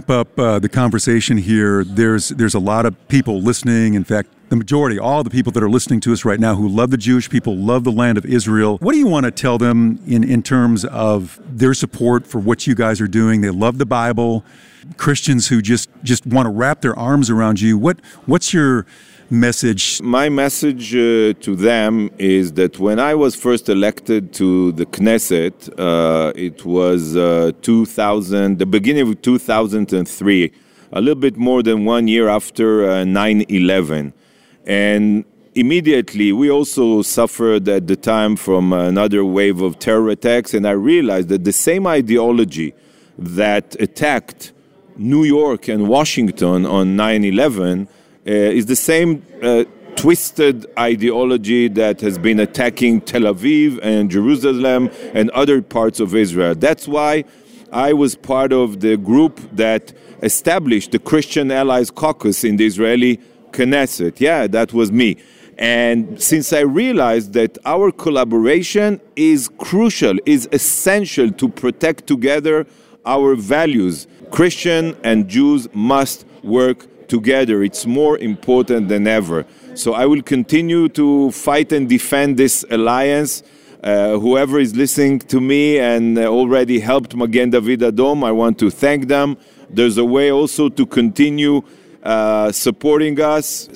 wrap up the conversation here, there's a lot of people listening. In fact, the majority, all the people that are listening to us right now who love the Jewish people, love the land of Israel. What do you want to tell them in terms of their support for what you guys are doing? They love the Bible. Christians who just want to wrap their arms around you. What's your message? My message to them is that when I was first elected to the Knesset, it was the beginning of 2003, a little bit more than 1 year after 9/11. And immediately, we also suffered at the time from another wave of terror attacks, and I realized that the same ideology that attacked New York and Washington on 9/11 is the same twisted ideology that has been attacking Tel Aviv and Jerusalem and other parts of Israel. That's why I was part of the group that established the Christian Allies Caucus in the Israeli Knesset. Yeah, that was me. And since I realized that our collaboration is crucial, is essential to protect together our values, Christian and Jews must work together. It's more important than ever. So I will continue to fight and defend this alliance. Whoever is listening to me and already helped Magen David Adom, I want to thank them. There's a way also to continue supporting us,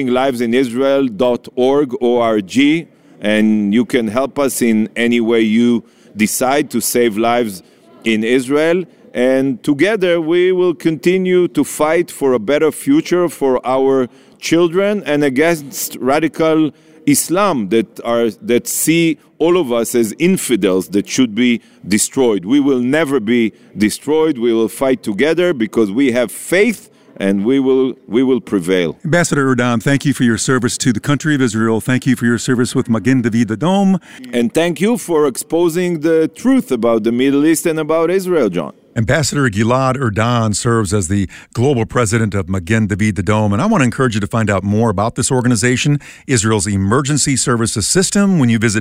savinglivesinisrael.org, and you can help us in any way you decide to save lives in Israel. And together we will continue to fight for a better future for our children and against radical Islam that see all of us as infidels that should be destroyed. We will never be destroyed. We will fight together because we have faith, and we will prevail. Ambassador Urdan, thank you for your service to the country of Israel. Thank you for your service with Magen David Adom. And thank you for exposing the truth about the Middle East and about Israel, John. Ambassador Gilad Urdan serves as the global president of Magen David Adom, and I want to encourage you to find out more about this organization, Israel's emergency services system, when you visit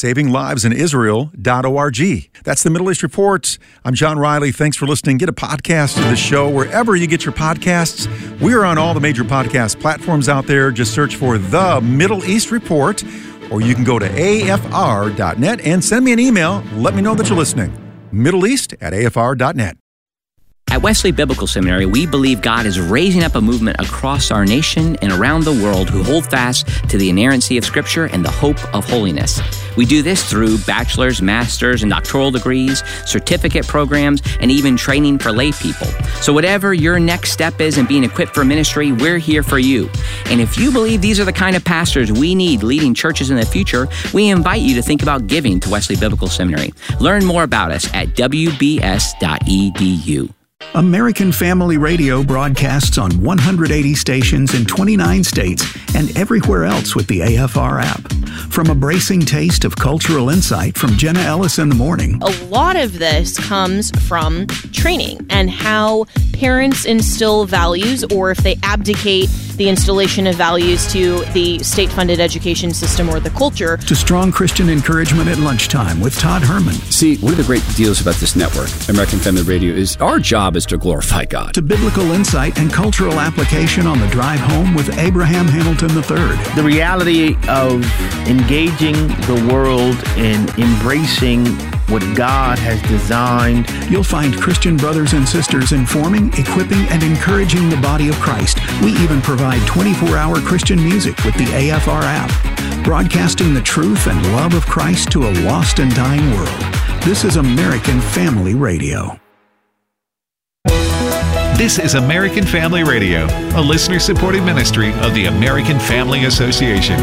savinglivesinisrael.org. That's the Middle East Report. I'm John Riley. Thanks for listening. Get a podcast of the show wherever you get your podcasts. We are on all the major podcast platforms out there. Just search for The Middle East Report, or you can go to afr.net and send me an email. Let me know that you're listening. MiddleEast@afr.net. At Wesley Biblical Seminary, we believe God is raising up a movement across our nation and around the world who hold fast to the inerrancy of Scripture and the hope of holiness. We do this through bachelor's, master's, and doctoral degrees, certificate programs, and even training for lay people. So whatever your next step is in being equipped for ministry, we're here for you. And if you believe these are the kind of pastors we need leading churches in the future, we invite you to think about giving to Wesley Biblical Seminary. Learn more about us at wbs.edu. American Family Radio broadcasts on 180 stations in 29 states and everywhere else with the AFR app. From a bracing taste of cultural insight from Jenna Ellis in the morning. A lot of this comes from training and how parents instill values, or if they abdicate the installation of values to the state-funded education system or the culture. To strong Christian encouragement at lunchtime with Todd Herman. See, one of the great deals about this network, American Family Radio, is our job is to glorify God. To biblical insight and cultural application on the drive home with Abraham Hamilton III. The reality of engaging the world and embracing what God has designed. You'll find Christian brothers and sisters informing, equipping, and encouraging the body of Christ. We even provide 24-hour Christian music with the AFR app, broadcasting the truth and love of Christ to a lost and dying world. This is American Family Radio. This is American Family Radio, a listener-supported ministry of the American Family Association.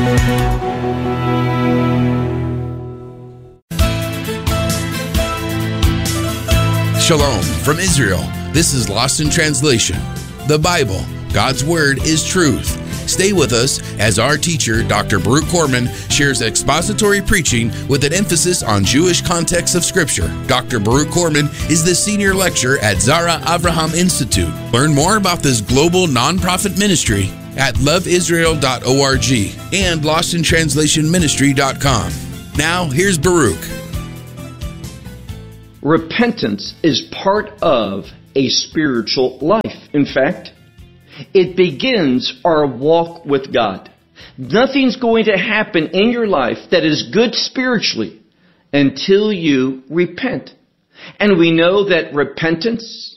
Shalom from Israel. This is Lost in Translation. The Bible, God's Word, is truth. Stay with us as our teacher, Dr. Baruch Korman, shares expository preaching with an emphasis on Jewish context of Scripture. Dr. Baruch Korman is the senior lecturer at Zara Avraham Institute. Learn more about this global nonprofit ministry at loveisrael.org and lostintranslationministry.com. Now, here's Baruch. Repentance is part of a spiritual life. In fact, it begins our walk with God. Nothing's going to happen in your life that is good spiritually until you repent. And we know that repentance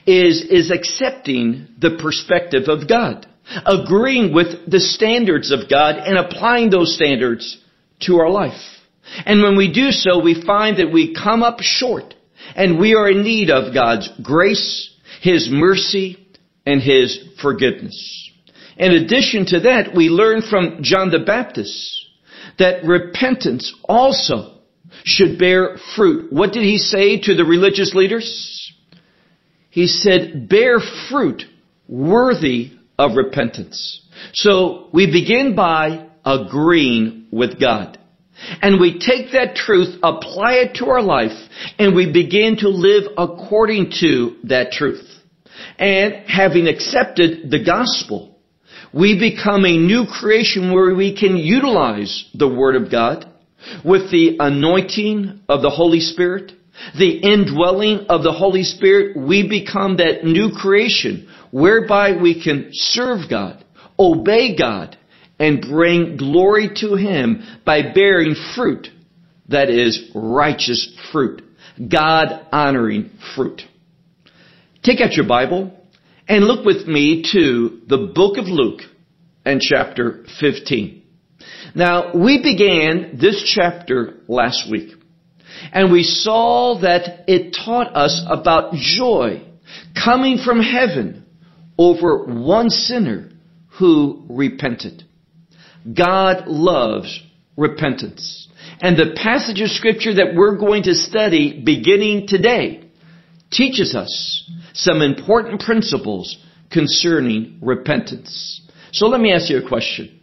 is accepting the perspective of God, agreeing with the standards of God and applying those standards to our life. And when we do so, we find that we come up short and we are in need of God's grace, His mercy, and His forgiveness. In addition to that, we learn from John the Baptist that repentance also should bear fruit. What did he say to the religious leaders? He said, bear fruit worthy of repentance. So we begin by agreeing with God. And we take that truth, apply it to our life, and we begin to live according to that truth. And having accepted the gospel, we become a new creation where we can utilize the Word of God with the anointing of the Holy Spirit, the indwelling of the Holy Spirit. We become that new creation whereby we can serve God, obey God, and bring glory to Him by bearing fruit that is righteous fruit, God-honoring fruit. Take out your Bible and look with me to the book of Luke and chapter 15. Now, we began this chapter last week, and we saw that it taught us about joy coming from heaven over one sinner who repented. God loves repentance. And the passage of Scripture that we're going to study beginning today teaches us some important principles concerning repentance. So let me ask you a question.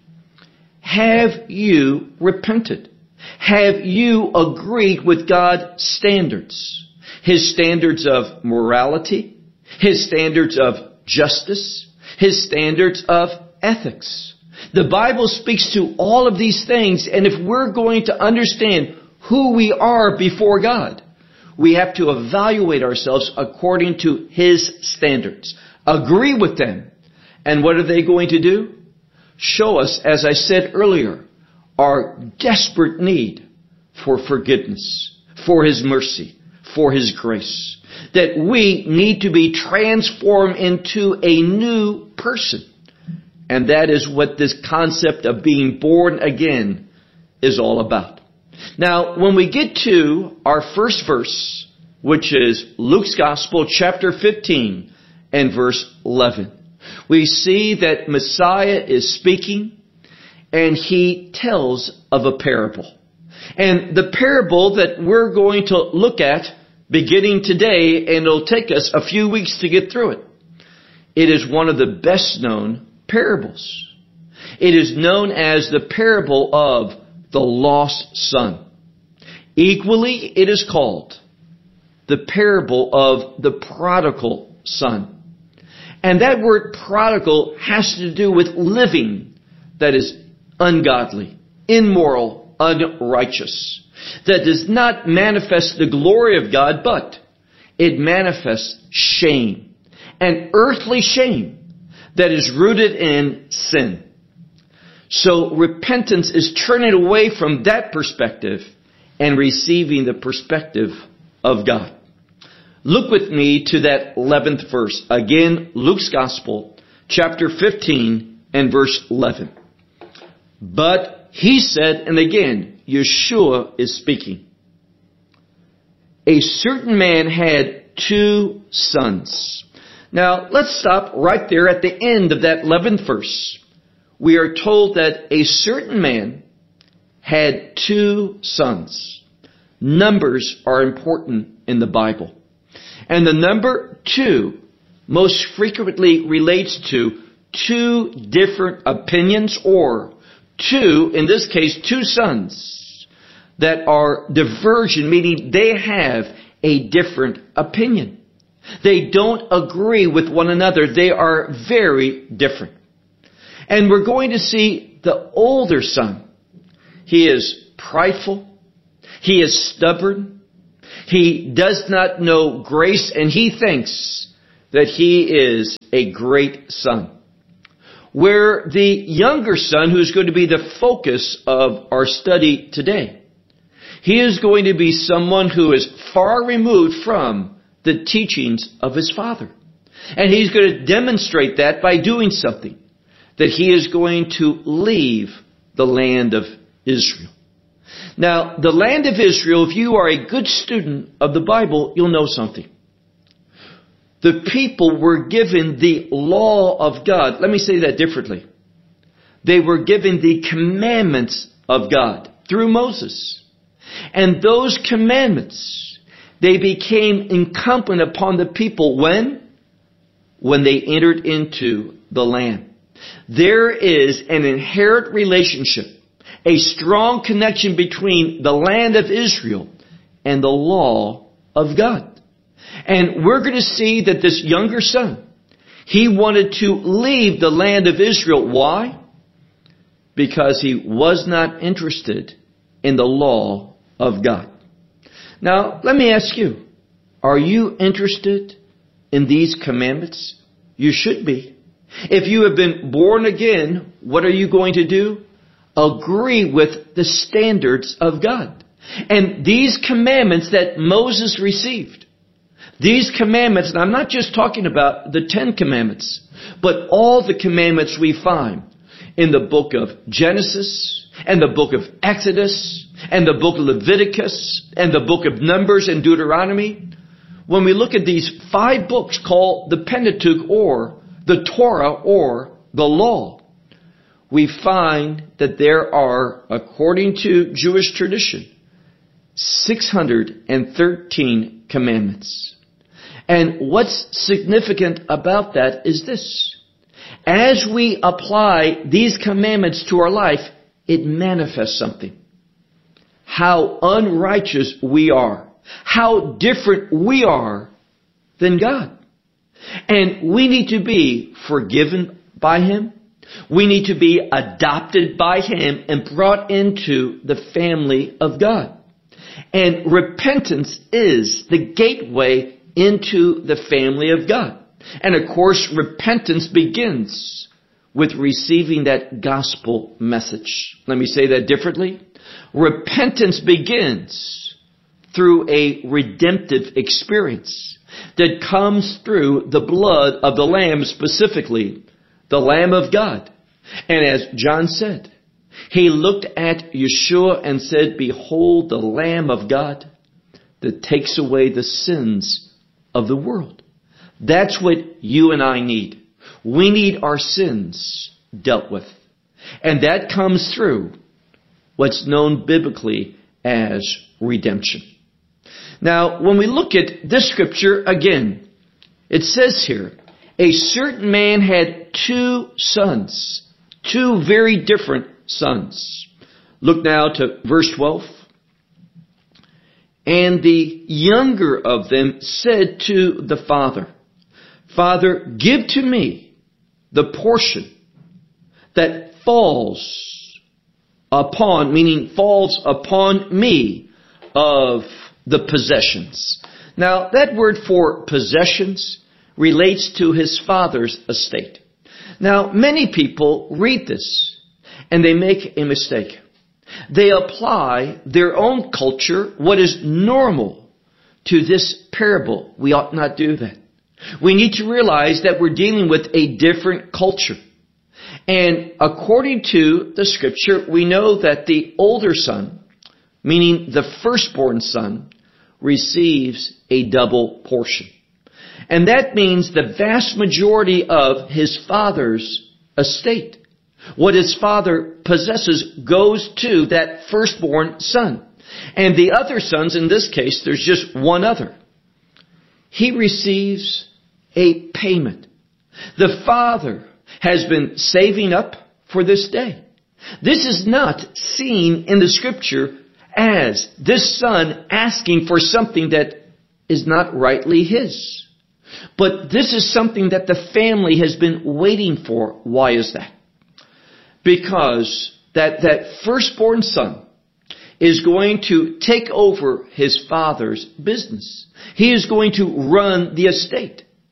Have you repented? Have you agreed with God's standards? His standards of morality, His standards of justice, His standards of ethics. The Bible speaks to all of these things, and if we're going to understand who we are before God, we have to evaluate ourselves according to His standards. Agree with them. And what are they going to do? Show us, as I said earlier, our desperate need for forgiveness, for His mercy, for His grace. That we need to be transformed into a new person. And that is what this concept of being born again is all about. Now, when we get to our first verse, which is Luke's Gospel, chapter 15 and verse 11, we see that Messiah is speaking, and He tells of a parable. And the parable that we're going to look at beginning today, and it'll take us a few weeks to get through it. It is one of the best known parables. It is known as the parable of the lost son. Equally, it is called the parable of the prodigal son. And that word prodigal has to do with living that is ungodly, immoral, unrighteous, that does not manifest the glory of God, but it manifests shame, an earthly shame that is rooted in sin. So repentance is turning away from that perspective and receiving the perspective of God. Look with me to that 11th verse. Again, Luke's Gospel, chapter 15 and verse 11. But he said, and again, Yeshua is speaking, a certain man had 2 sons. Now, let's stop right there at the end of that 11th verse. We are told that a certain man had 2 sons. Numbers are important in the Bible. And the number 2 most frequently relates to 2 different opinions, or 2, in this case, 2 sons that are divergent, meaning they have a different opinion. They don't agree with one another. They are very different. And we're going to see the older son. He is prideful. He is stubborn. He does not know grace, and he thinks that he is a great son. Where the younger son, who's going to be the focus of our study today, he is going to be someone who is far removed from the teachings of his father. And he's going to demonstrate that by doing something. That he is going to leave the land of Israel. Now, the land of Israel, if you are a good student of the Bible, you'll know something. The people were given the law of God. Let me say that differently. They were given the commandments of God through Moses. And those commandments, they became incumbent upon the people when they entered into the land. There is an inherent relationship, a strong connection between the land of Israel and the law of God. And we're going to see that this younger son, he wanted to leave the land of Israel. Why? Because he was not interested in the law of God. Now, let me ask you, are you interested in these commandments? You should be. If you have been born again, what are you going to do? Agree with the standards of God. And these commandments that Moses received, these commandments, and I'm not just talking about the 10 commandments, but all the commandments we find in the book of Genesis, and the book of Exodus, and the book of Leviticus, and the book of Numbers and Deuteronomy. When we look at these 5 books called the Pentateuch, or the Torah, or the law, we find that there are, according to Jewish tradition, 613 commandments. And what's significant about that is this. As we apply these commandments to our life, it manifests something. How unrighteous we are. How different we are than God. And we need to be forgiven by Him. We need to be adopted by Him and brought into the family of God. And repentance is the gateway into the family of God. And of course, repentance begins with receiving that gospel message. Let me say that differently. Repentance begins through a redemptive experience that comes through the blood of the Lamb, specifically the Lamb of God. And as John said, he looked at Yeshua and said, "Behold the Lamb of God that takes away the sins of the world." That's what you and I need. We need our sins dealt with. And that comes through what's known biblically as redemption. Now, when we look at this scripture again, it says here, a certain man had 2 sons, 2 very different sons. Look now to verse 12. And the younger of them said to the father, "Father, give to me the portion that falls upon me of the possessions." Now, that word for possessions relates to his father's estate. Now, many people read this and they make a mistake. They apply their own culture, what is normal, to this parable. We ought not do that. We need to realize that we're dealing with a different culture. And according to the scripture, we know that the older son, meaning the firstborn son, receives a double portion. And that means the vast majority of his father's estate, what his father possesses, goes to that firstborn son. And the other sons, in this case, there's just one other. He receives a payment. The father has been saving up for this day. This is not seen in the scripture as this son asking for something that is not rightly his. But this is something that the family has been waiting for. Why is that? Because that firstborn son is going to take over his father's business. He is going to run the estate.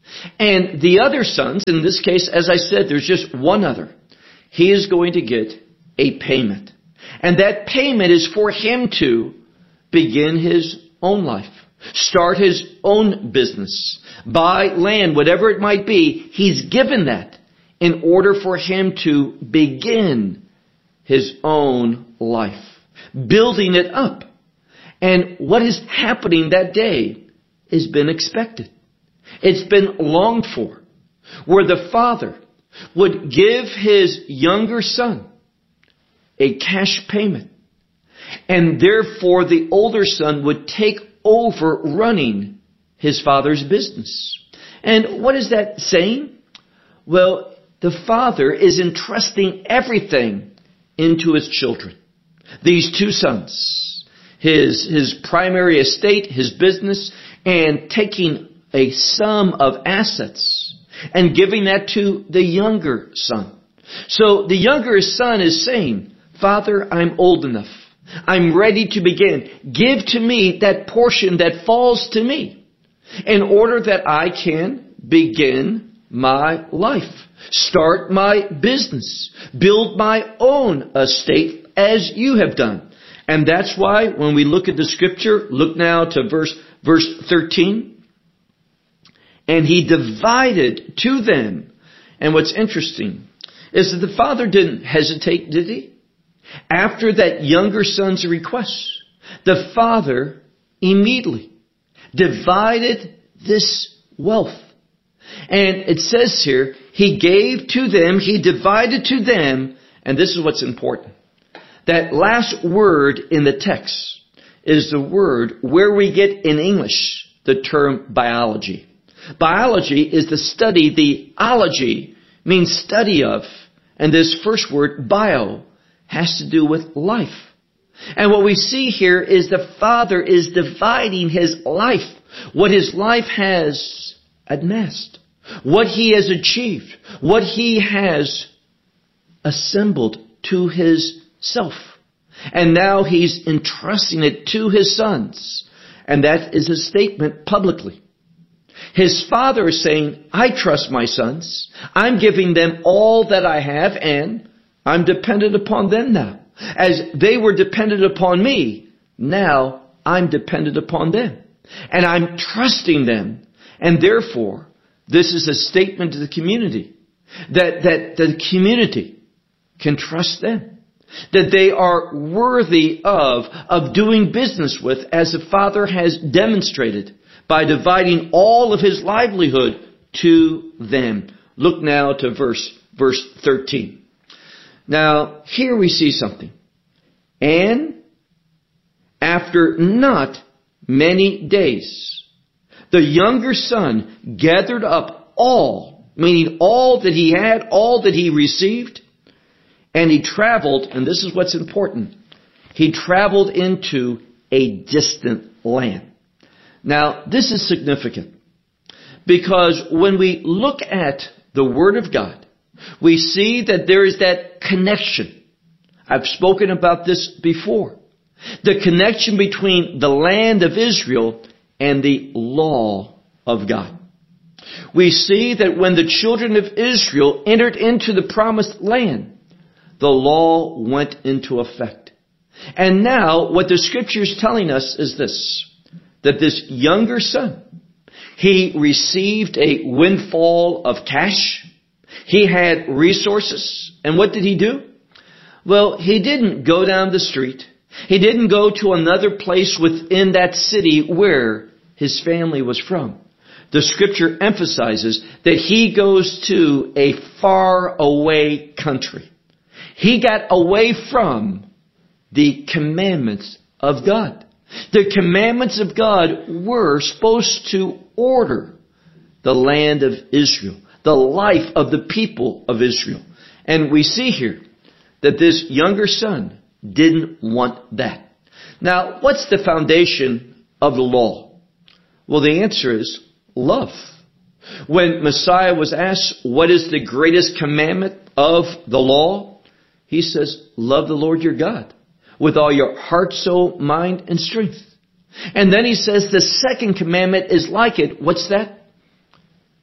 And the other sons, in this case, as I said, there's just one other. He is going to get a payment. And that payment is for him to begin his own life, start his own business, buy land, whatever it might be. He's given that in order for him to begin his own life, building it up. And what is happening that day has been expected. It's been longed for, where the father would give his younger son a cash payment, and therefore the older son would take over running his father's business. And what is that saying? Well, the father is entrusting everything into his children. These two sons, his primary estate, his business, and taking a sum of assets and giving that to the younger son. So the younger son is saying, Father, I'm old enough. I'm ready to begin. Give to me that portion that falls to me in order that I can begin my life, start my business, build my own estate as you have done. And that's why when we look at the scripture, look now to verse 13. And he divided to them. And what's interesting is that the father didn't hesitate, did he? After that younger son's request, the father immediately divided this wealth. And it says here, he gave to them, he divided to them, and this is what's important. That last word in the text is the word where we get in English the term biology. Biology is the study, the ology means study of, and this first word, bio, has to do with life. And what we see here is the father is dividing his life, what his life has amassed, what he has achieved, what he has assembled to himself. And now he's entrusting it to his sons. And that is a statement publicly. His father is saying, I trust my sons. I'm giving them all that I have, and I'm dependent upon them now. As they were dependent upon me, now I'm dependent upon them. And I'm trusting them. And therefore, this is a statement to the community that the community can trust them. That they are worthy of doing business with, as the father has demonstrated by dividing all of his livelihood to them. Look now to verse 13. Now, here we see something. And after not many days, the younger son gathered up all, meaning all that he had, all that he received, and he traveled, and this is what's important, he traveled into a distant land. Now, this is significant because when we look at the Word of God, we see that there is that connection. I've spoken about this before. The connection between the land of Israel and the law of God. We see that when the children of Israel entered into the promised land, the law went into effect. And now what the scripture is telling us is this, that this younger son, he received a windfall of cash. He had resources. And what did he do? Well, he didn't go down the street. He didn't go to another place within that city where his family was from. The scripture emphasizes that he goes to a far away country. He got away from the commandments of God. The commandments of God were supposed to order the land of Israel, the life of the people of Israel. And we see here that this younger son didn't want that. Now, what's the foundation of the law? Well, the answer is love. When Messiah was asked, what is the greatest commandment of the law? He says, love the Lord your God with all your heart, soul, mind, and strength. And then he says the second commandment is like it. What's that?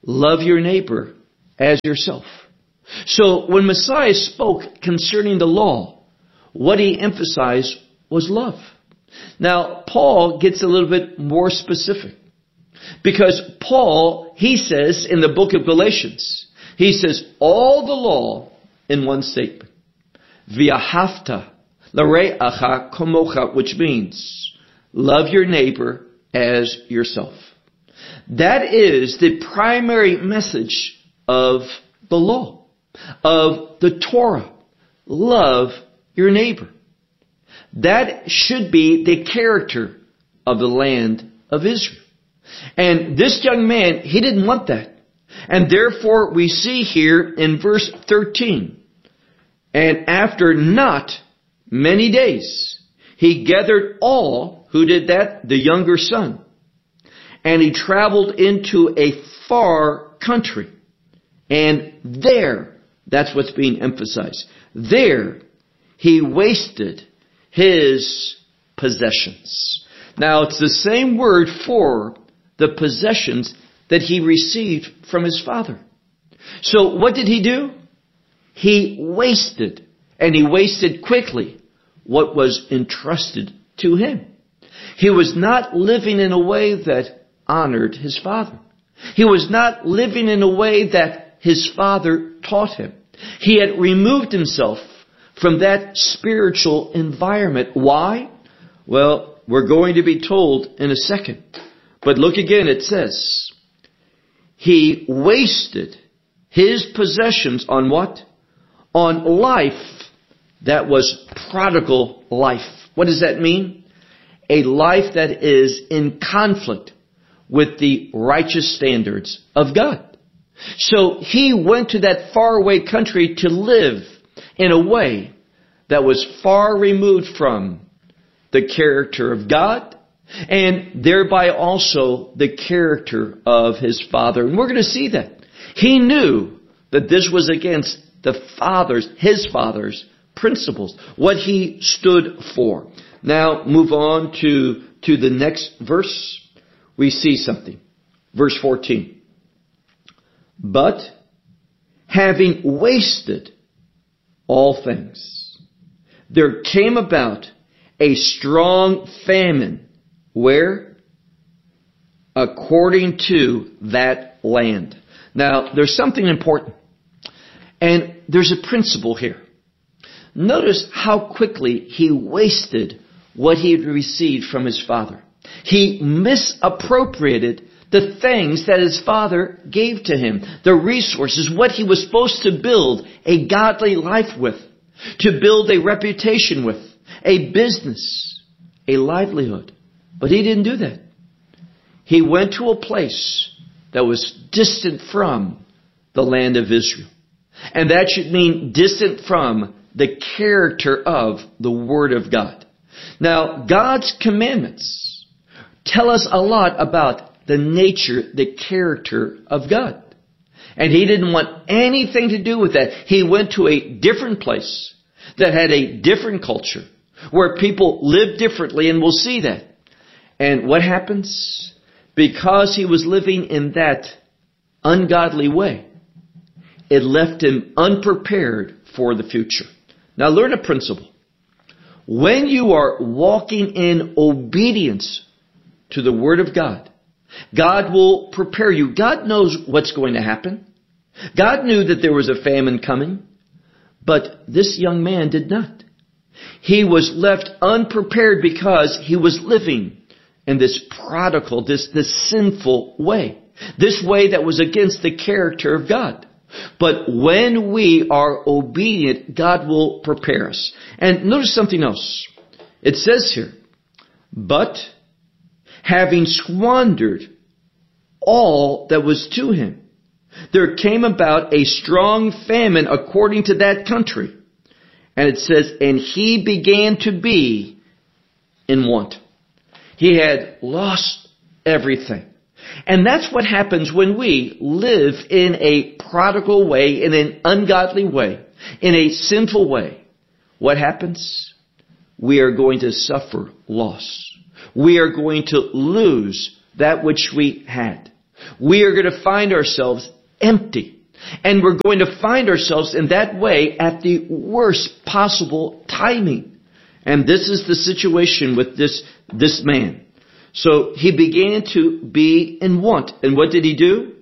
love your neighbor as yourself. So when Messiah spoke concerning the law, what he emphasized was love. Now, Paul gets a little bit more specific. Because Paul, he says in the book of Galatians, he says all the law in one statement. V'ahavta l're'acha kamocha, which means love your neighbor as yourself. That is the primary message of the law, of the Torah. Love your neighbor. That should be the character of the land of Israel. And this young man, he didn't want that. And therefore we see here in verse 13, and after not many days, he gathered all who did that, the younger son, and he traveled into a far country. And there, that's what's being emphasized, there he wasted his possessions. Now it's the same word for the possessions that he received from his father. So what did he do? He wasted, and he wasted quickly, what was entrusted to him. He was not living in a way that honored his father. He was not living in a way that his father taught him. He had removed himself from that spiritual environment. Why? Well, we're going to be told in a second. But look again, it says, he wasted his possessions on what? On life that was prodigal life. What does that mean? A life that is in conflict with the righteous standards of God. So he went to that faraway country to live in a way that was far removed from the character of God, and thereby also the character of his father. And we're going to see that. He knew that this was against his father's principles, what he stood for. Now move on to the next verse. We see something. Verse 14. But having wasted all things, there came about a strong famine. Where? According to that land. Now, there's something important. And there's a principle here. Notice how quickly he wasted what he had received from his father. He misappropriated the things that his father gave to him. The resources, what he was supposed to build a godly life with. To build a reputation with. A business. A livelihood. But he didn't do that. He went to a place that was distant from the land of Israel. And that should mean distant from the character of the Word of God. Now, God's commandments tell us a lot about the nature, the character of God. And he didn't want anything to do with that. He went to a different place that had a different culture, where people lived differently, and we'll see that. And what happens? Because he was living in that ungodly way, it left him unprepared for the future. Now learn a principle. When you are walking in obedience to the Word of God, God will prepare you. God knows what's going to happen. God knew that there was a famine coming, but this young man did not. He was left unprepared because he was living in this prodigal, this sinful way. This way that was against the character of God. But when we are obedient, God will prepare us. And notice something else. It says here, but having squandered all that was to him, there came about a strong famine according to that country. And it says, and he began to be in want. He had lost everything. And that's what happens when we live in a prodigal way, in an ungodly way, in a sinful way. What happens? We are going to suffer loss. We are going to lose that which we had. we are going to find ourselves empty. And we're going to find ourselves in that way at the worst possible timing. And this is the situation with this man. So he began to be in want. And what did he do?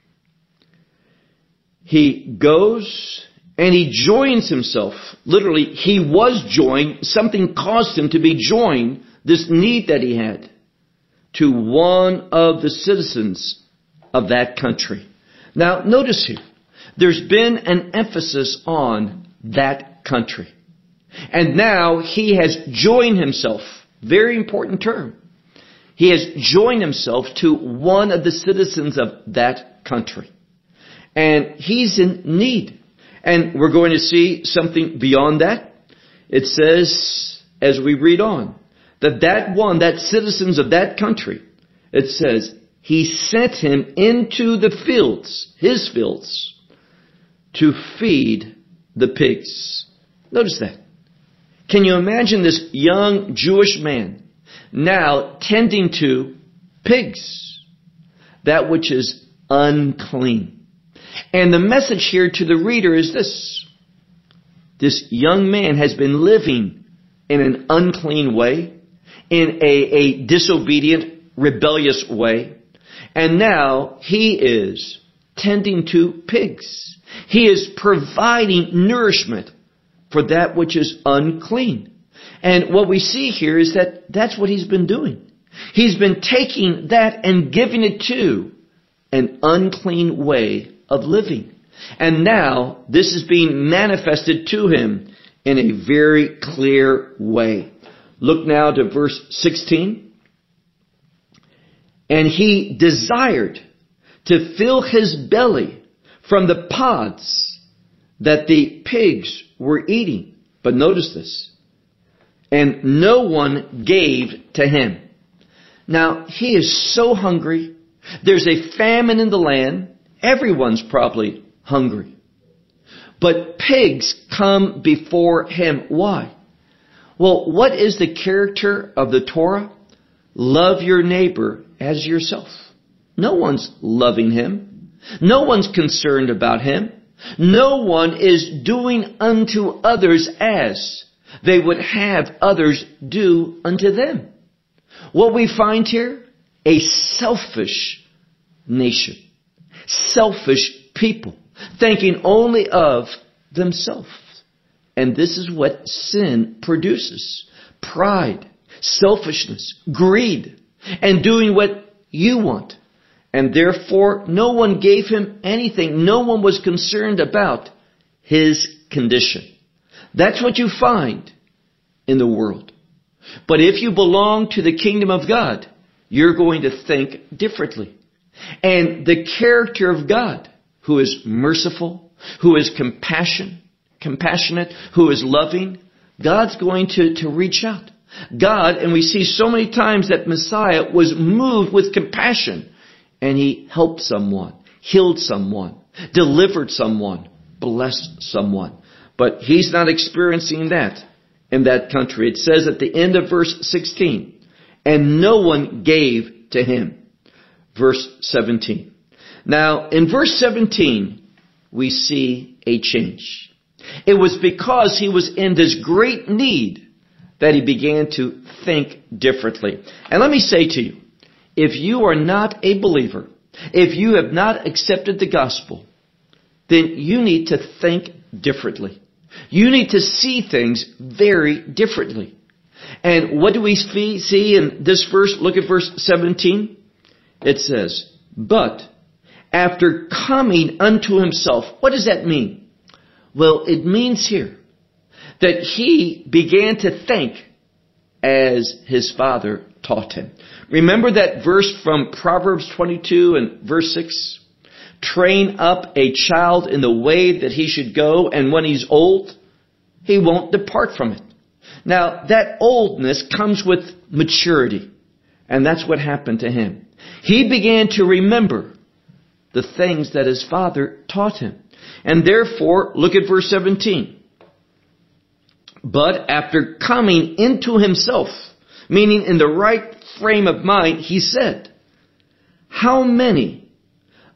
He goes and he joins himself. Literally, he was joined. Something caused him to be joined, this need that he had, to one of the citizens of that country. Now, notice here, there's been an emphasis on that country. And now he has joined himself. Very important term. He has joined himself to one of the citizens of that country. And he's in need. And we're going to see something beyond that. It says, as we read on, that citizens of that country, it says, he sent him into the fields, his fields, to feed the pigs. Notice that. Can you imagine this young Jewish man now tending to pigs, that which is unclean? And the message here to the reader is this. This young man has been living in an unclean way, in a disobedient, rebellious way, and now he is tending to pigs. He is providing nourishment for that which is unclean. And what we see here is that that's what he's been doing. He's been taking that and giving it to an unclean way of living. And now this is being manifested to him in a very clear way. Look now to verse 16. And he desired to fill his belly from the pods that the pigs were eating. But notice this. And no one gave to him. Now, he is so hungry. There's a famine in the land. Everyone's probably hungry. But pigs come before him. Why? Well, what is the character of the Torah? Love your neighbor as yourself. No one's loving him. No one's concerned about him. No one is doing unto others as they would have others do unto them. What we find here? A selfish nation. Selfish people. Thinking only of themselves. And this is what sin produces. Pride, selfishness, greed, and doing what you want. And therefore, no one gave him anything. No one was concerned about his condition. That's what you find in the world. But if you belong to the kingdom of God, you're going to think differently. And the character of God, who is merciful, who is compassionate, who is loving, God's going to reach out. God, and we see so many times that Messiah was moved with compassion. And he helped someone, healed someone, delivered someone, blessed someone. But he's not experiencing that in that country. It says at the end of verse 16, and no one gave to him. Verse 17. Now, in verse 17, we see a change. It was because he was in this great need that he began to think differently. And let me say to you, if you are not a believer, if you have not accepted the gospel, then you need to think differently. You need to see things very differently. And what do we see in this verse? Look at verse 17. It says, but after coming unto himself. What does that mean? Well, it means here that he began to think as his father taught him. Remember that verse from Proverbs 22 and verse 6? Train up a child in the way that he should go, and when he's old, he won't depart from it. Now, that oldness comes with maturity, and that's what happened to him. He began to remember the things that his father taught him. And therefore, look at verse 17. But after coming into himself, meaning in the right frame of mind, he said, how many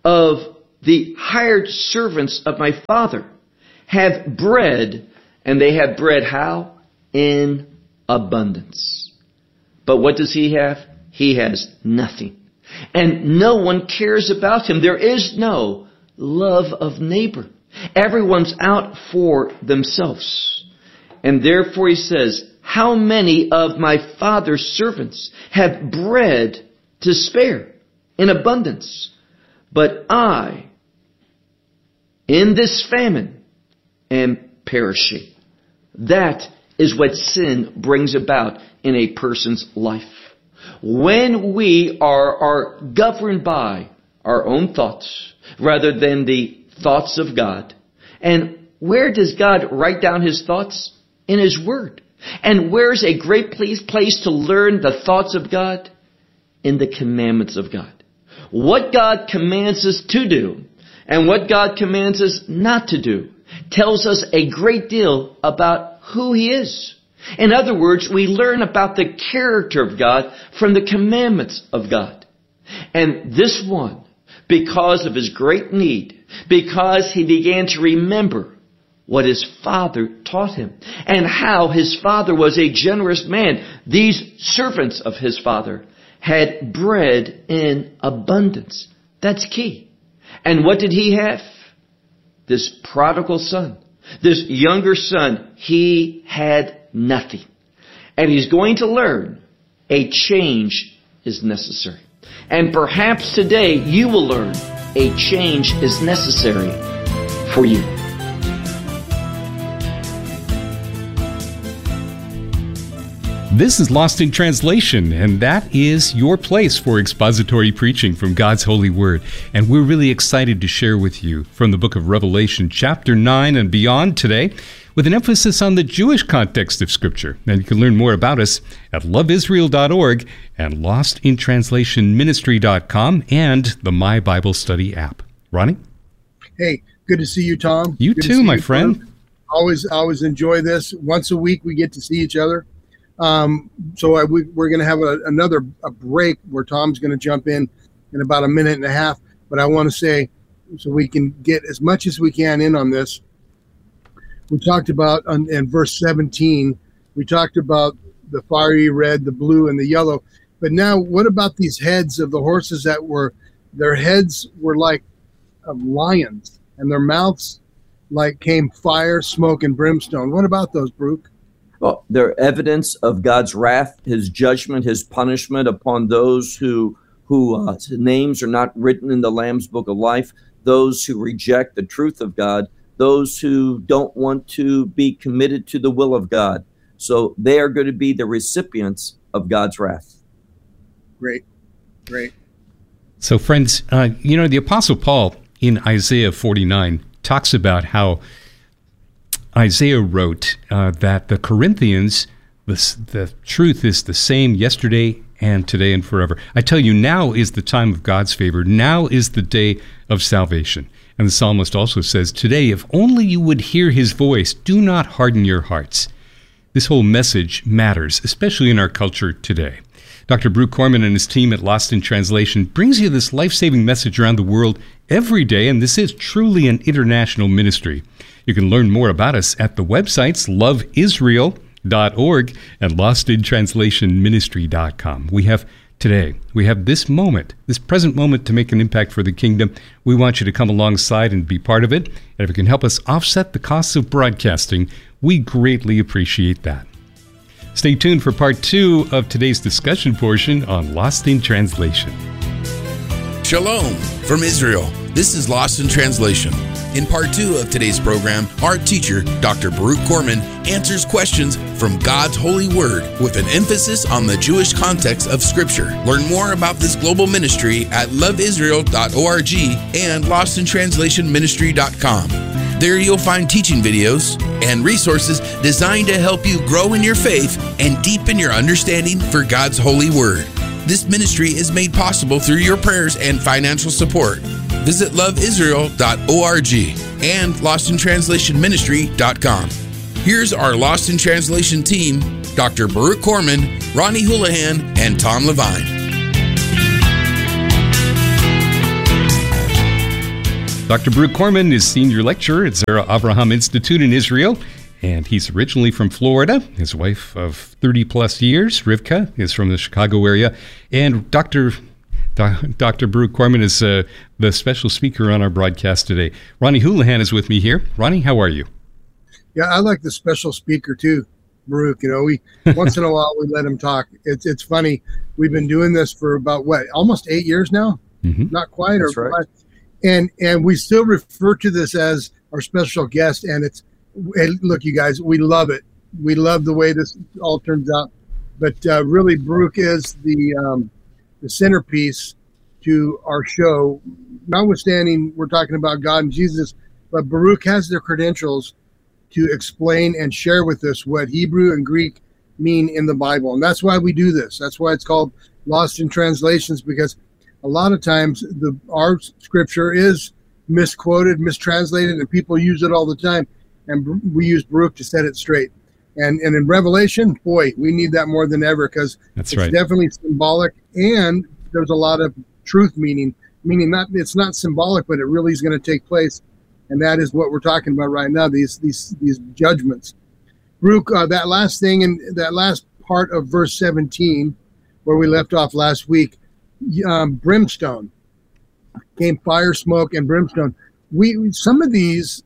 of the hired servants of my Father have bread, and they have bread how? In abundance. But what does he have? He has nothing. And no one cares about him. There is no love of neighbor. Everyone's out for themselves. And therefore he says, how many of my Father's servants have bread to spare in abundance? But I, in this famine, am perishing. That is what sin brings about in a person's life. When we are governed by our own thoughts rather than the thoughts of God. And where does God write down his thoughts? In his word. And where's a great place to learn the thoughts of God? In the commandments of God. What God commands us to do and what God commands us not to do tells us a great deal about who he is. In other words, we learn about the character of God from the commandments of God. And this one, because of his great need, because he began to remember what his father taught him and how his father was a generous man, these servants of his father had bread in abundance. That's key. And what did he have? This prodigal son, this younger son, he had nothing. And he's going to learn a change is necessary. And perhaps today you will learn a change is necessary for you. This is Lost in Translation, and that is your place for expository preaching from God's holy word. And we're really excited to share with you from the book of Revelation, chapter 9 and beyond today, with an emphasis on the Jewish context of Scripture. And you can learn more about us at loveisrael.org and lostintranslationministry.com and the My Bible Study app. Ronnie? Hey, good to see you, Tom. You good too, my friend. Tom. Always enjoy this. Once a week we get to see each other. We're going to have another break where Tom's going to jump in about a minute and a half. But I want to say, so we can get as much as we can in on this. We talked about in verse 17, we talked about the fiery red, the blue, and the yellow. But now, what about these heads of the horses their heads were like of lions, and their mouths like came fire, smoke, and brimstone? What about those, Brooke? Well, they're evidence of God's wrath, his judgment, his punishment upon those whose names are not written in the Lamb's Book of Life, those who reject the truth of God, those who don't want to be committed to the will of God. So they are going to be the recipients of God's wrath. Great. So friends, the Apostle Paul in Isaiah 49 talks about how Isaiah wrote that the Corinthians, the truth is the same yesterday and today and forever. I tell you, now is the time of God's favor. Now is the day of salvation. And the psalmist also says, today, if only you would hear his voice, do not harden your hearts. This whole message matters, especially in our culture today. Dr. Brooke Corman and his team at Lost in Translation brings you this life-saving message around the world every day, and this is truly an international ministry. You can learn more about us at the websites loveisrael.org and lostintranslationministry.com. We have this moment, this present moment to make an impact for the kingdom. We want you to come alongside and be part of it. And if you can help us offset the costs of broadcasting, we greatly appreciate that. Stay tuned for part 2 of today's discussion portion on Lost in Translation. Shalom from Israel. This is Lost in Translation. In part 2 of today's program, our teacher, Dr. Baruch Corman, answers questions from God's holy word with an emphasis on the Jewish context of Scripture. Learn more about this global ministry at loveisrael.org and lostintranslationministry.com. There you'll find teaching videos and resources designed to help you grow in your faith and deepen your understanding for God's holy word. This ministry is made possible through your prayers and financial support. Visit loveisrael.org and lostintranslationministry.com. Here's our Lost in Translation team, Dr. Baruch Corman, Ronnie Houlihan, and Tom Levine. Dr. Baruch Corman is senior lecturer at Zera Avraham Institute in Israel, and he's originally from Florida. His wife of 30 plus years, Rivka, is from the Chicago area. And Dr. Baruch Corman is the special speaker on our broadcast today. Ronnie Houlihan is with me here. Ronnie, how are you? Yeah, I like the special speaker too, Baruch. You know, we once in a while we let him talk. It's funny. We've been doing this for about almost 8 years now. Mm-hmm. Not quite. That's right. And we still refer to this as our special guest. And look, you guys, we love it. We love the way this all turns out. But really, Baruch is the centerpiece to our show. Notwithstanding, we're talking about God and Jesus, but Baruch has the credentials to explain and share with us what Hebrew and Greek mean in the Bible. And that's why we do this. That's why it's called Lost in Translations, because a lot of times our scripture is misquoted, mistranslated, and people use it all the time. And we use Baruch to set it straight. And in Revelation, boy, we need that more than ever, because it's definitely symbolic, and there's a lot of truth meaning it's not symbolic, but it really is going to take place. And that is what we're talking about right now, these judgments. Baruch, that last thing in that last part of verse 17, where we left off last week, brimstone came, fire, smoke, and brimstone. Some of these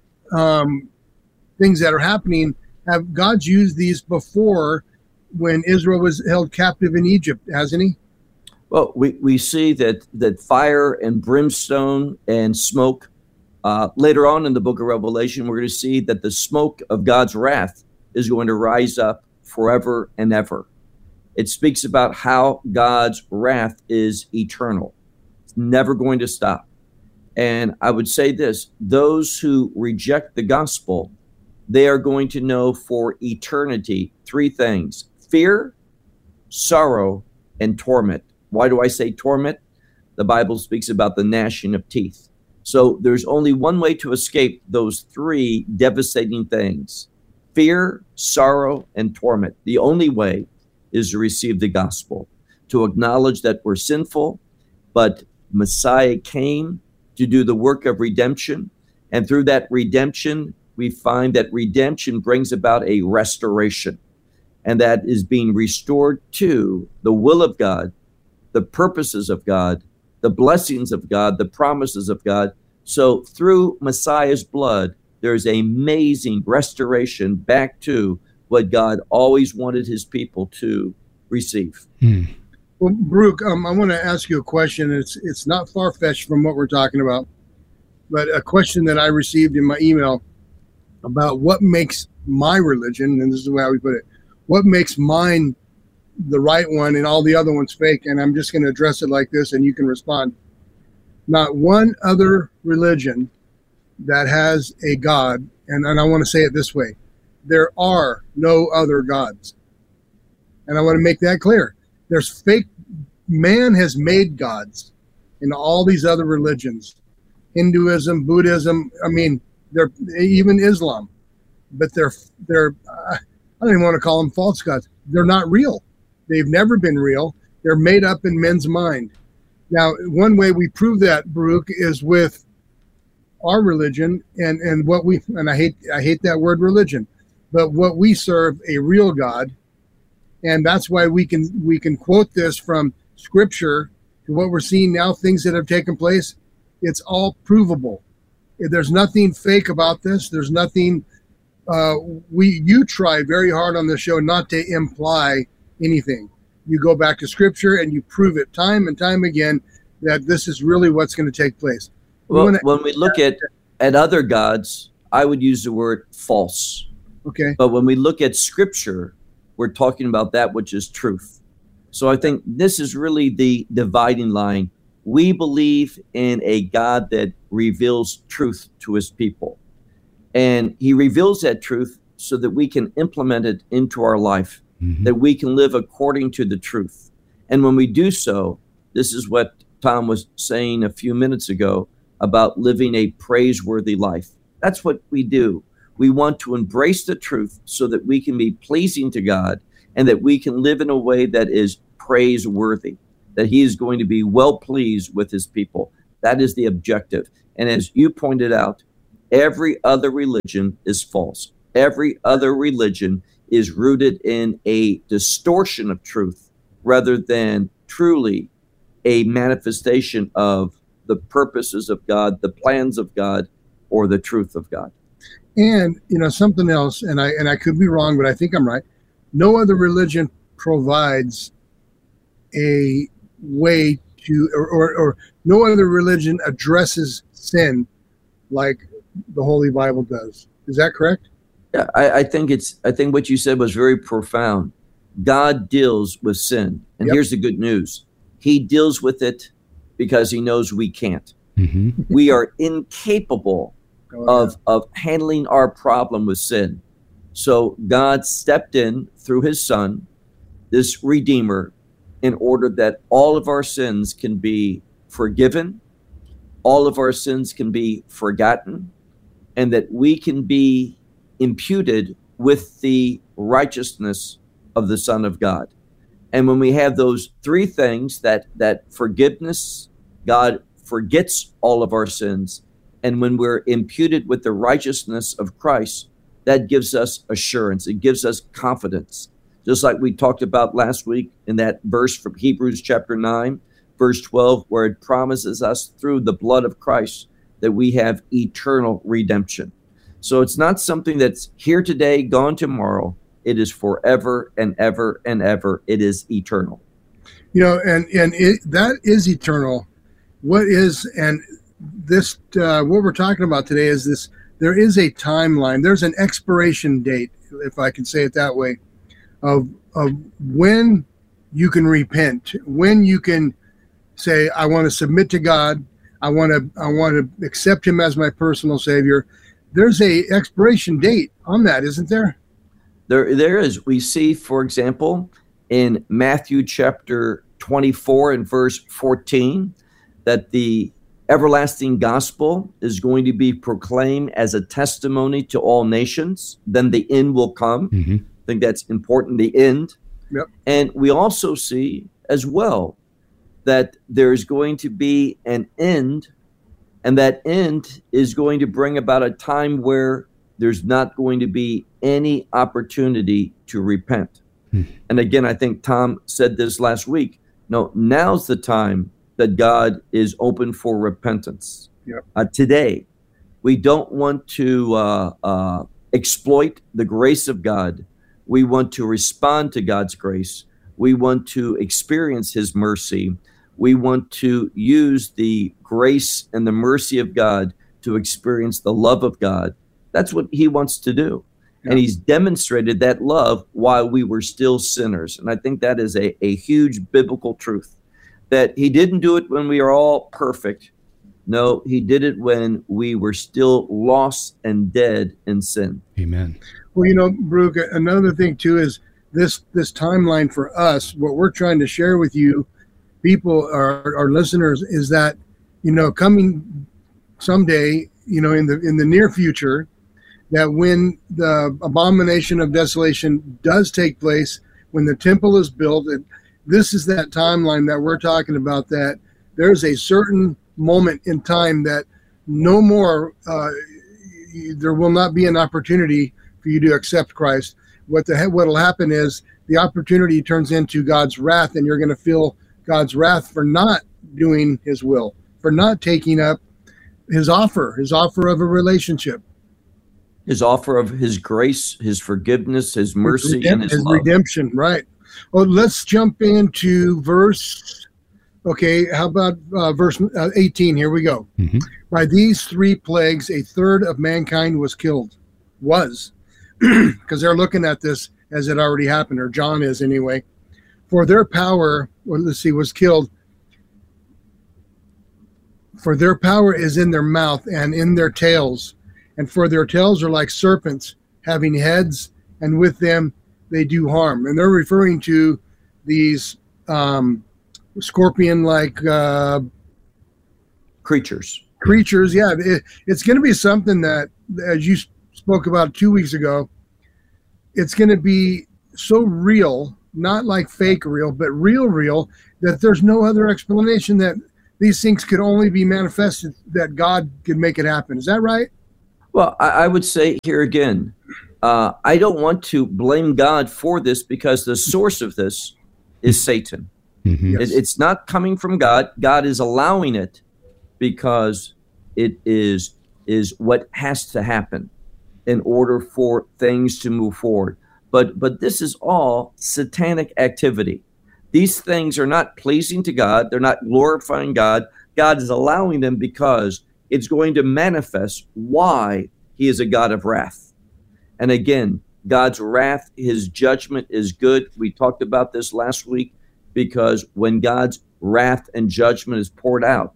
things that are happening, have God's used these before when Israel was held captive in Egypt, hasn't he? Well, we see that fire and brimstone and smoke. Later on in the book of Revelation, we're going to see that the smoke of God's wrath is going to rise up forever and ever. It speaks about how God's wrath is eternal. It's never going to stop. And I would say this, those who reject the gospel, they are going to know for eternity three things: fear, sorrow, and torment. Why do I say torment? The Bible speaks about the gnashing of teeth. So there's only one way to escape those three devastating things: fear, sorrow, and torment. The only way is to receive the gospel, to acknowledge that we're sinful, but Messiah came to do the work of redemption. And through that redemption, we find that redemption brings about a restoration, and that is being restored to the will of God, the purposes of God, the blessings of God, the promises of God. So through Messiah's blood, there's an amazing restoration back to what God always wanted his people to receive. Well, Baruch, I want to ask you a question. It's not far-fetched from what we're talking about, but a question that I received in my email about what makes my religion, and this is the way I would put it, what makes mine the right one and all the other ones fake. And I'm just going to address it like this, and you can respond. Not one other religion that has a God, and I want to say it this way: there are no other gods. And I want to make that clear. There's fake, man has made gods in all these other religions, Hinduism, Buddhism, they're even Islam, but they're I don't even want to call them false gods. They're not real. They've never been real. They're made up in men's mind. Now, one way we prove that, Baruch, is with our religion and what we, and I hate that word religion, but what we serve a real God. And that's why we can quote this from scripture to what we're seeing now, things that have taken place. It's all provable. There's nothing fake about this. There's nothing, you try very hard on the show not to imply anything. You go back to scripture and you prove it time and time again that this is really what's going to take place. Well, when we look at other gods, I would use the word false. Okay. But when we look at scripture, we're talking about that which is truth. So I think this is really the dividing line. We believe in a God that reveals truth to his people. And he reveals that truth so that we can implement it into our life, that we can live according to the truth. And when we do so, this is what Tom was saying a few minutes ago about living a praiseworthy life. That's what we do. We want to embrace the truth so that we can be pleasing to God and that we can live in a way that is praiseworthy, that he is going to be well pleased with his people. That is the objective. And as you pointed out, every other religion is false. Every other religion is rooted in a distortion of truth rather than truly a manifestation of the purposes of God, the plans of God, or the truth of God. And, something else, and I could be wrong, but I think I'm right. No other religion provides a way to, or no other religion addresses sin like the Holy Bible does. Is that correct? Yeah, I think what you said was very profound. God deals with sin. And here's the good news. He deals with it because he knows we can't. Mm-hmm. We are incapable of handling our problem with sin. So God stepped in through his son, this Redeemer, in order that all of our sins can be forgiven, all of our sins can be forgotten, and that we can be imputed with the righteousness of the Son of God. And when we have those three things, that forgiveness, God forgets all of our sins, and when we're imputed with the righteousness of Christ, that gives us assurance. It gives us confidence. Just like we talked about last week in that verse from Hebrews chapter 9, verse 12, where it promises us through the blood of Christ that we have eternal redemption. So it's not something that's here today, gone tomorrow. It is forever and ever and ever. It is eternal. That is eternal. What we're talking about today is this. There is a timeline. There's an expiration date, if I can say it that way, of when you can repent, when you can say, I want to submit to God. I want to accept him as my personal Savior. There's a expiration date on that, isn't there? There is. We see, for example, in Matthew chapter 24 and verse 14, that the everlasting gospel is going to be proclaimed as a testimony to all nations. Then the end will come. Mm-hmm. I think that's important, the end. Yep. And we also see as well that there's going to be an end, and that end is going to bring about a time where there's not going to be any opportunity to repent. And again, I think Tom said this last week. No, now's the time that God is open for repentance. Yep. Today, we don't want to exploit the grace of God. We want to respond to God's grace. We want to experience his mercy. We want to use the grace and the mercy of God to experience the love of God. That's what he wants to do. Yeah. And he's demonstrated that love while we were still sinners. And I think that is a huge biblical truth, that he didn't do it when we are all perfect. No, he did it when we were still lost and dead in sin. Amen. Well, Brooke, another thing too is this timeline for us. What we're trying to share with you, people, our listeners, is that coming someday, in the near future, that when the abomination of desolation does take place, when the temple is built, this is that timeline that we're talking about, that there's a certain moment in time that no more, there will not be an opportunity for you to accept Christ. What'll happen is the opportunity turns into God's wrath, and you're going to feel God's wrath for not doing his will, for not taking up his offer of a relationship. His offer of his grace, his forgiveness, his mercy, and his love. Redemption, right. Well, let's jump into verse, how about verse 18? Here we go. Mm-hmm. By these three plagues, a third of mankind was killed. Because they're looking at this as it already happened, or John is anyway. For their power, was killed. For their power is in their mouth and in their tails. And for their tails are like serpents, having heads, and with them they do harm. And they're referring to these scorpion-like creatures. Yeah, it's going to be something that, as you spoke about 2 weeks ago, it's going to be so real, not like fake real, but real, that there's no other explanation that these things could only be manifested that God could make it happen. Is that right? Well, I would say here again, I don't want to blame God for this because the source of this is Satan. Mm-hmm. Yes. It's not coming from God. God is allowing it because it is what has to happen in order for things to move forward. But this is all satanic activity. These things are not pleasing to God. They're not glorifying God. God is allowing them because it's going to manifest why he is a God of wrath. And again, God's wrath, his judgment is good. We talked about this last week, because when God's wrath and judgment is poured out,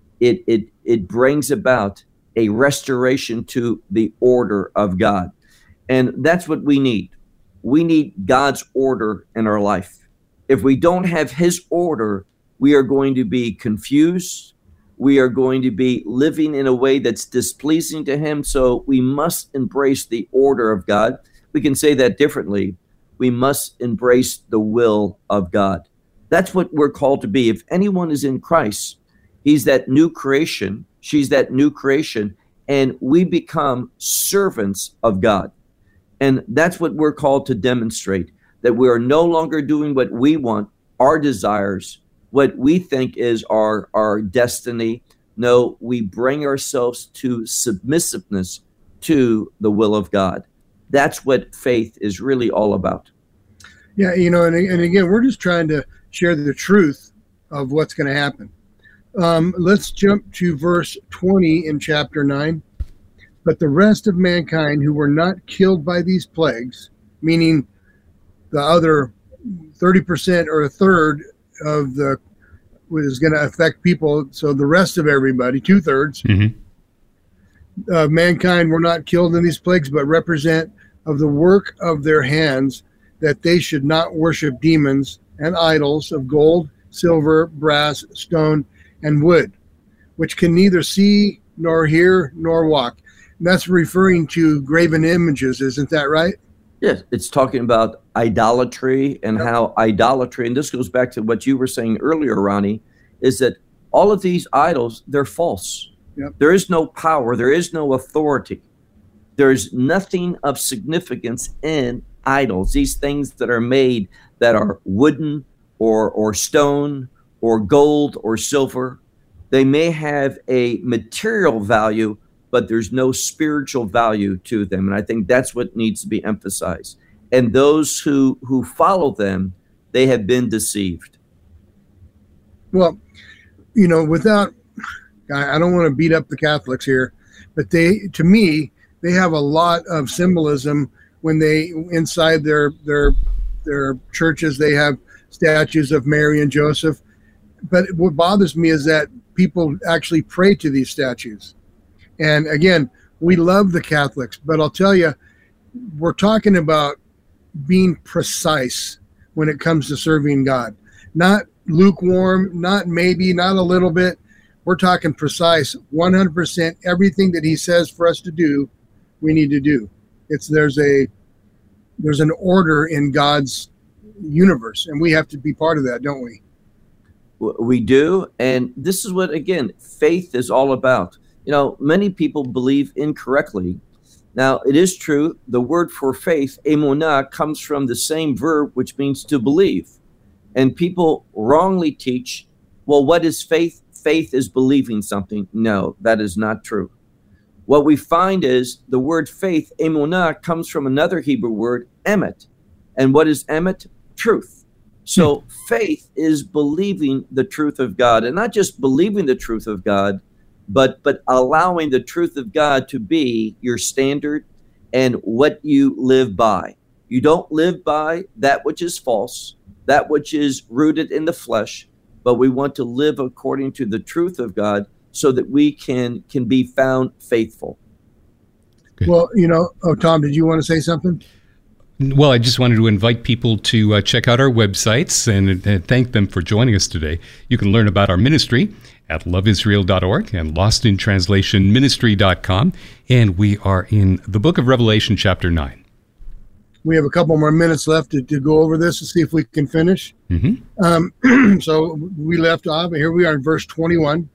it brings about a restoration to the order of God. And that's what we need. We need God's order in our life. If we don't have his order, we are going to be confused. We are going to be living in a way that's displeasing to him. So we must embrace the order of God. We can say that differently. We must embrace the will of God. That's what we're called to be. If anyone is in Christ, he's that new creation. She's that new creation. And we become servants of God. And that's what we're called to demonstrate, that we are no longer doing what we want, our desires, what we think is our destiny. No, we bring ourselves to submissiveness to the will of God. That's what faith is really all about. Yeah, and again, we're just trying to share the truth of what's going to happen. Let's jump to verse 20 in chapter 9. But the rest of mankind who were not killed by these plagues, meaning the other 30% or a third of the what is going to affect people, so the rest of everybody, 2/3 of mankind were not killed in these plagues, but represent of the work of their hands, that they should not worship demons and idols of gold, silver, brass, stone, and wood, which can neither see nor hear nor walk. And that's referring to graven images, isn't that right? Yes, it's talking about idolatry and how idolatry, and this goes back to what you were saying earlier, Ronnie, is that all of these idols, they're false. Yep. There is no power. There is no authority. There's nothing of significance in idols. These things that are made that are wooden or stone or gold or silver, they may have a material value, but there's no spiritual value to them. And I think that's what needs to be emphasized. And those who follow them, they have been deceived. Well, without, I don't want to beat up the Catholics here, but to me, they have a lot of symbolism when they, inside their churches, they have statues of Mary and Joseph. But what bothers me is that people actually pray to these statues. And again, we love the Catholics, but I'll tell you, we're talking about being precise when it comes to serving God. Not lukewarm, not maybe, not a little bit. We're talking precise, 100%. Everything that he says for us to do, we need to do. There's an order in God's universe, and we have to be part of that, don't we? We do, and this is what, again, faith is all about. Many people believe incorrectly. Now, it is true, the word for faith, emunah, comes from the same verb, which means to believe. And people wrongly teach, well, what is faith? Faith is believing something. No, that is not true. What we find is the word faith, emunah, comes from another Hebrew word, emet. And what is emet? Truth. So faith is believing the truth of God, and not just believing the truth of God, but allowing the truth of God to be your standard and what you live by. You don't live by that which is false, that which is rooted in the flesh, but we want to live according to the truth of God so that we can be found faithful. Okay. Well, Tom, did you want to say something? Well, I just wanted to invite people to check out our websites and thank them for joining us today. You can learn about our ministry at loveisrael.org and lostintranslationministry.com. And we are in the book of Revelation, chapter 9. We have a couple more minutes left to go over this and see if we can finish. So we left off, and here we are in verse 21.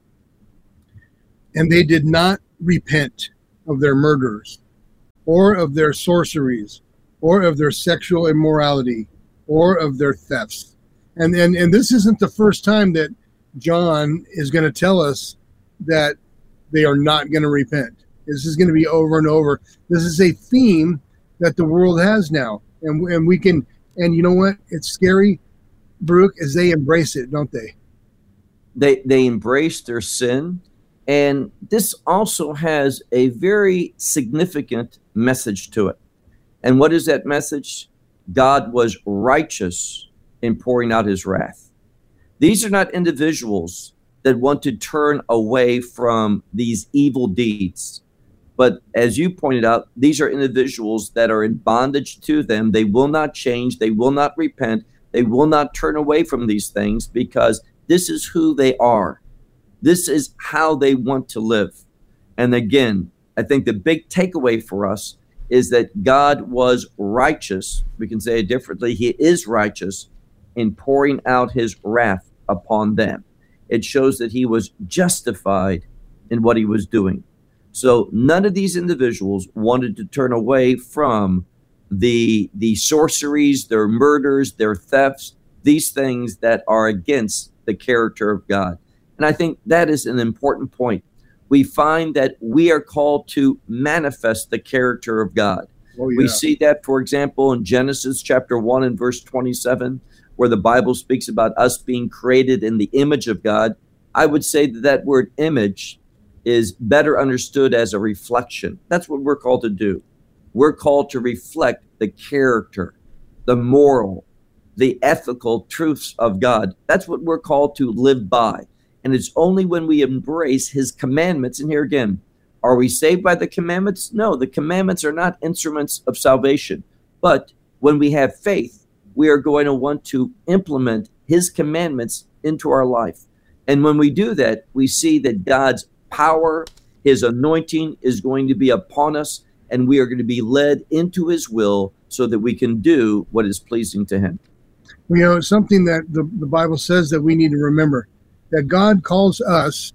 And they did not repent of their murders, or of their sorceries, or of their sexual immorality, or of their thefts. And this isn't the first time that John is going to tell us that they are not going to repent. This is going to be over and over. This is a theme that the world has now. And we can, and you know what? It's scary, Baruch, as they embrace it, don't they? They embrace their sin. And this also has a very significant message to it. And what is that message? God was righteous in pouring out his wrath. These are not individuals that want to turn away from these evil deeds. But as you pointed out, these are individuals that are in bondage to them. They will not change. They will not repent. They will not turn away from these things because this is who they are. This is how they want to live. And again, I think the big takeaway for us is that God was righteous. We can say it differently. He is righteous in pouring out his wrath upon them. It shows that he was justified in what he was doing. So none of these individuals wanted to turn away from the sorceries, their murders, their thefts, these things that are against the character of God. And I think that is an important point. We find that we are called to manifest the character of God. Oh, yeah. We see that, for example, in Genesis chapter 1 and verse 27, where the Bible speaks about us being created in the image of God. I would say that word image is better understood as a reflection. That's what we're called to do. We're called to reflect the character, the moral, the ethical truths of God. That's what we're called to live by. And it's only when we embrace his commandments. And here again, are we saved by the commandments? No, the commandments are not instruments of salvation. But when we have faith, we are going to want to implement his commandments into our life. And when we do that, we see that God's power, his anointing is going to be upon us, and we are going to be led into his will so that we can do what is pleasing to him. You know, it's something that the Bible says that we need to remember, that God calls us,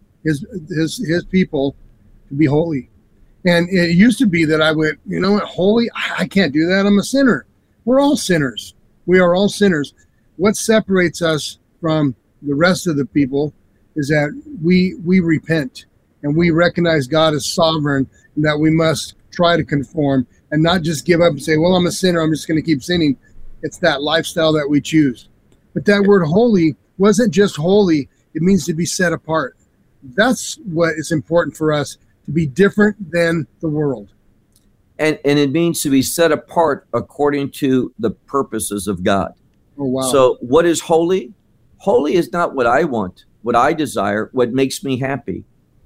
his people, to be holy. And it used to be that I went, you know what, holy? I can't do that. I'm a sinner. We're all sinners. We are all sinners. What separates us from the rest of the people is that we repent and we recognize God as sovereign and that we must try to conform and not just give up and say, well, I'm a sinner, I'm just going to keep sinning. It's that lifestyle that we choose. But that word holy wasn't just holy. It means to be set apart. That's what is important for us, to be different than the world. And it means to be set apart according to the purposes of God. Oh, wow. So what is holy? Holy is not what I want, what I desire, what makes me happy.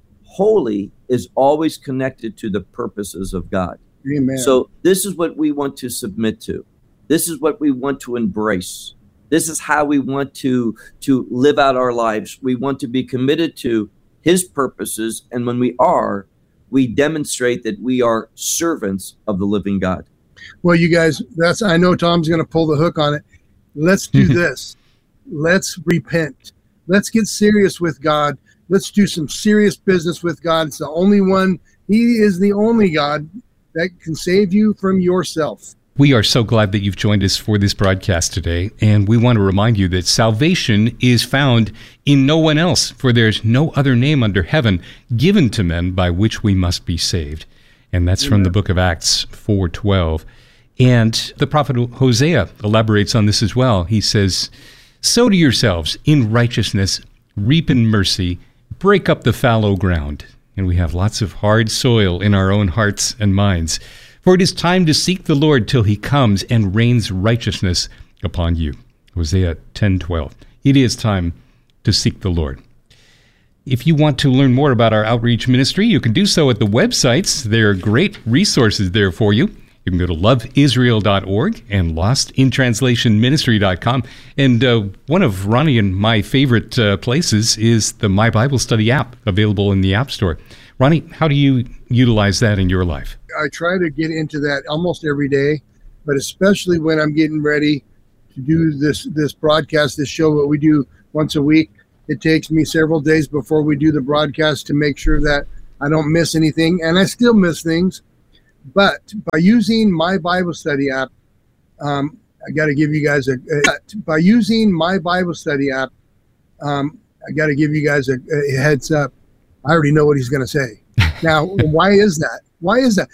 Holy is always connected to the purposes of God. Amen. So this is what we want to submit to. This is what we want to embrace. This is how we want to live out our lives. We want to be committed to his purposes. And when we are, we demonstrate that we are servants of the living God. Well, you guys, I know Tom's going to pull the hook on it. Let's do this. Let's repent. Let's get serious with God. Let's do some serious business with God. It's the only one. He is the only God that can save you from yourself. We are so glad that you've joined us for this broadcast today, and we want to remind you that salvation is found in no one else, for there's no other name under heaven given to men by which we must be saved. And that's from the book of Acts 4:12. And the prophet Hosea elaborates on this as well. He says, "Sow to yourselves in righteousness, reap in mercy, break up the fallow ground." And we have lots of hard soil in our own hearts and minds. "For it is time to seek the Lord till he comes and rains righteousness upon you." Hosea 10:12. It is time to seek the Lord. If you want to learn more about our outreach ministry, you can do so at the websites. There are great resources there for you. You can go to loveisrael.org and lostintranslationministry.com. And one of Ronnie and my favorite places is the My Bible Study app, available in the App Store. Ronnie, how do you utilize that in your life? I try to get into that almost every day. but especially when I'm getting ready to do this broadcast, this show that we do once a week. It takes me several days before we do the broadcast to make sure that I don't miss anything, and I still miss things. But by using my Bible study app, I got to give you guys a heads up. I already know what he's going to say. Now, why is that?